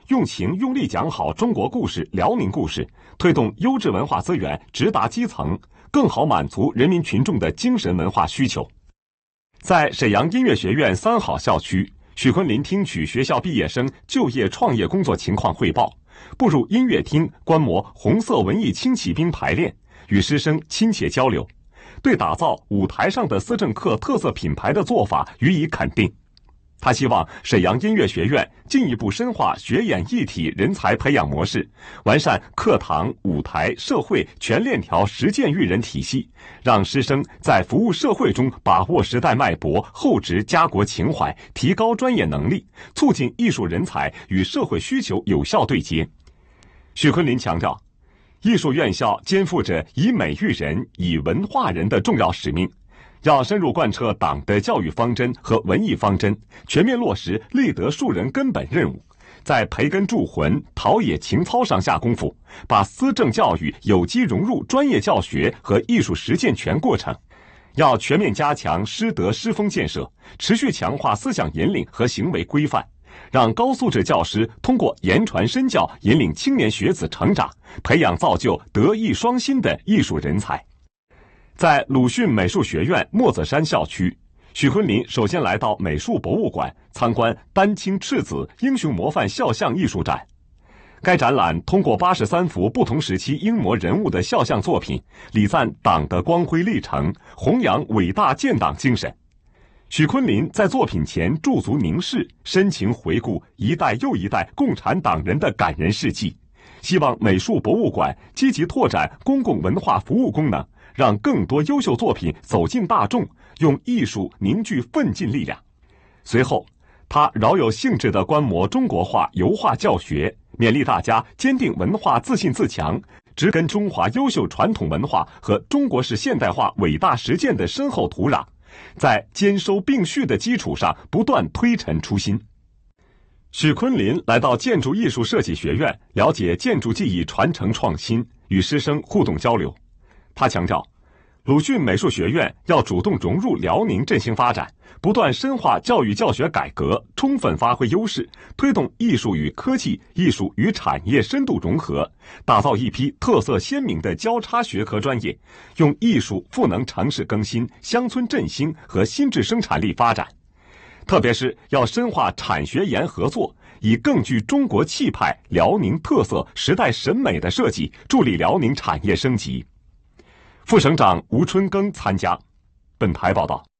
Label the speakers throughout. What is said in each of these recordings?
Speaker 1: 用情用力讲好中国故事、辽宁故事，推动优质文化资源直达基层，更好满足人民群众的精神文化需求。在沈阳音乐学院3好校区，许昆林听取学校毕业生就业创业工作情况汇报，步入音乐厅观摩红色文艺轻骑兵排练，与师生亲切交流，对打造舞台上的思政课特色品牌的做法予以肯定。他希望沈阳音乐学院进一步深化学演一体人才培养模式，完善课堂、舞台、社会全链条实践育人体系，让师生在服务社会中把握时代脉搏，厚植家国情怀，提高专业能力，促进艺术人才与社会需求有效对接。许昆林强调，艺术院校肩负着以美育人、以文化人的重要使命，要深入贯彻党的教育方针和文艺方针，全面落实立德树人根本任务，在培根铸魂、陶冶情操上下功夫，把思政教育有机融入专业教学和艺术实践全过程。要全面加强师德师风建设，持续强化思想引领和行为规范，让高素质教师通过言传身教引领青年学子成长，培养造就德艺双馨的艺术人才。在鲁迅美术学院墨子山校区，许昆林首先来到美术博物馆参观丹青赤子英雄模范肖像艺术展。该展览通过83幅不同时期英模人物的肖像作品，礼赞党的光辉历程，弘扬伟大建党精神。许昆林在作品前驻足凝视，深情回顾一代又一代共产党人的感人事迹，希望美术博物馆积极拓展公共文化服务功能，让更多优秀作品走进大众，用艺术凝聚奋进力量。随后，他饶有兴致地观摩中国画油画教学，勉励大家坚定文化自信自强，植根中华优秀传统文化和中国式现代化伟大实践的深厚土壤，在兼收并蓄的基础上不断推陈出新。许昆林来到建筑艺术设计学院，了解建筑技艺传承创新，与师生互动交流。他强调，鲁迅美术学院要主动融入辽宁振兴发展，不断深化教育教学改革，充分发挥优势，推动艺术与科技、艺术与产业深度融合，打造一批特色鲜明的交叉学科专业，用艺术赋能城市更新、乡村振兴和新质生产力发展。特别是要深化产学研合作，以更具中国气派、辽宁特色、时代审美的设计，助力辽宁产业升级。副省长吴春耕参加。本台报道。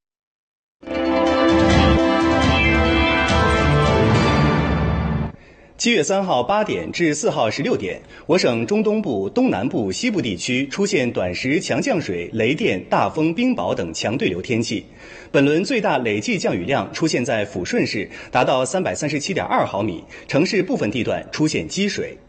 Speaker 2: 7月3号8点至4号16点，我省中东部、东南部、西部地区出现短时强降水、雷电、大风、冰雹等强对流天气。本轮最大累计降雨量出现在抚顺市，达到337.2毫米，城市部分地段出现积水。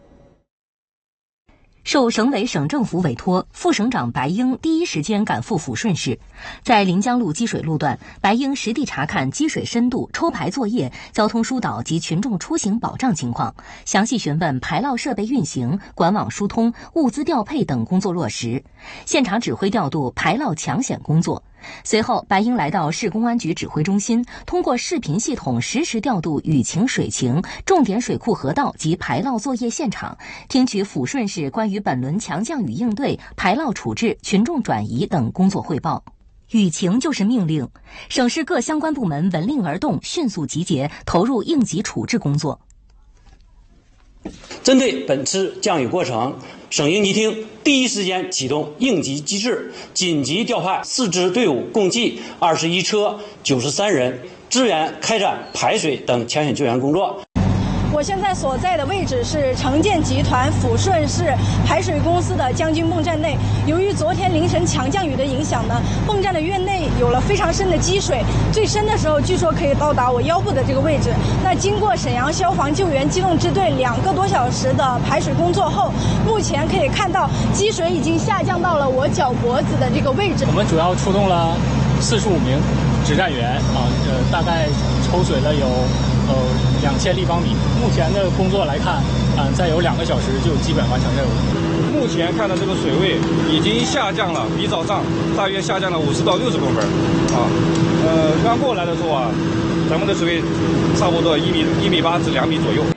Speaker 3: 受省委省政府委托，副省长白英第一时间赶赴抚顺市，在临江路积水路段，白英实地查看积水深度、抽排作业、交通疏导及群众出行保障情况，详细询问排涝设备运行、管网疏通、物资调配等工作落实，现场指挥调度排涝抢险工作。随后，白英来到市公安局指挥中心，通过视频系统实时调度雨情、水情、重点水库河道及排涝作业现场，听取抚顺市关于本轮强降雨应对、排涝处置、群众转移等工作汇报。雨情就是命令，省市各相关部门闻令而动，迅速集结，投入应急处置工作。
Speaker 4: 针对本次降雨过程，省应急厅第一时间启动应急机制，紧急调派4支队伍，共计21车、93人，支援开展排水等抢险救援工作。
Speaker 5: 我现在所在的位置是城建集团抚顺市排水公司的将军泵站内。由于昨天凌晨强降雨的影响呢，泵站的院内有了非常深的积水，最深的时候据说可以到达我腰部的这个位置。那经过沈阳消防救援机动支队2个多小时的排水工作后，目前可以看到积水已经下降到了我脚脖子的这个位置。
Speaker 6: 我们主要出动了45名指战员大概抽水了有2000立方米。目前的工作来看，再有2个小时就基本完成任务。
Speaker 7: 目前看到这个水位已经下降了，比早上大约下降了50到60公分。刚过来的时候咱们的水位差不多1.8米至2米左右。